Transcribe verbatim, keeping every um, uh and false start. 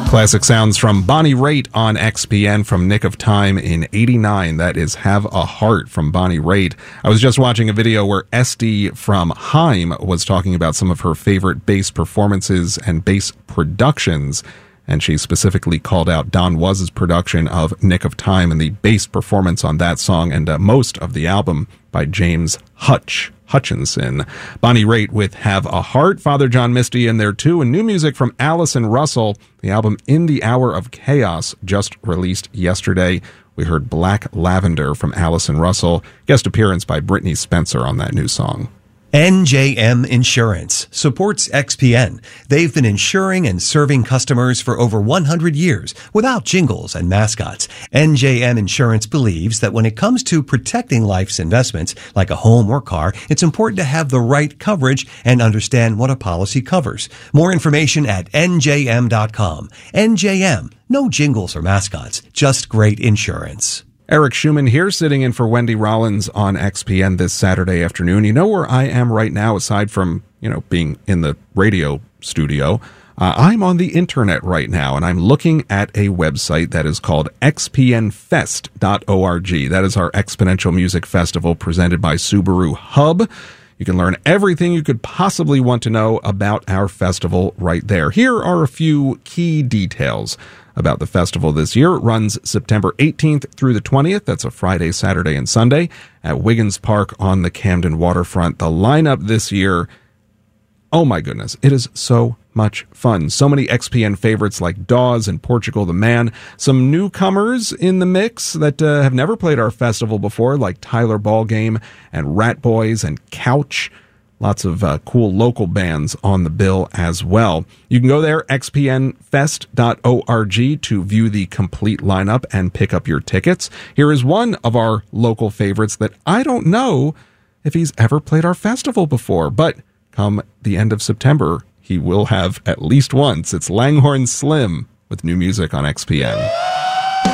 Classic sounds from Bonnie Raitt on X P N from Nick of Time in eighty-nine. That is Have a Heart from Bonnie Raitt. I was just watching a video where Esty from Haim was talking about some of her favorite bass performances and bass productions, and she specifically called out Don Was' production of Nick of Time and the bass performance on that song and uh, most of the album by James Hutch. Hutchinson. Bonnie Raitt with Have a Heart, Father John Misty in there too, and new music from Allison Russell. The album In the Hour of Chaos just released yesterday. We heard Black Lavender from Allison Russell, guest appearance by Brittany Spencer on that new song. N J M Insurance supports X P N. They've been insuring and serving customers for over one hundred years without jingles and mascots. N J M Insurance believes that when it comes to protecting life's investments, like a home or car, it's important to have the right coverage and understand what a policy covers. More information at N J M dot com. N J M, no jingles or mascots, just great insurance. Eric Schumann here, sitting in for Wendy Rollins on X P N this Saturday afternoon. You know where I am right now, aside from, you know, being in the radio studio? Uh, I'm on the internet right now, and I'm looking at a website that is called X P N fest dot org. That is our Exponential Music Festival presented by Subaru Hub. You can learn everything you could possibly want to know about our festival right there. Here are a few key details about the festival this year. It runs September eighteenth through the twentieth. That's a Friday, Saturday, and Sunday at Wiggins Park on the Camden waterfront. The lineup this year, oh my goodness, it is so much fun. So many X P N favorites like Dawes and Portugal the Man. Some newcomers in the mix that uh, have never played our festival before, like Tyler Ballgame and Rat Boys and Couch. Lots of uh, cool local bands on the bill as well. You can go there, X P N fest dot org, to view the complete lineup and pick up your tickets. Here is one of our local favorites that I don't know if he's ever played our festival before, but come the end of September, he will have at least once. It's Langhorne Slim with new music on X P N.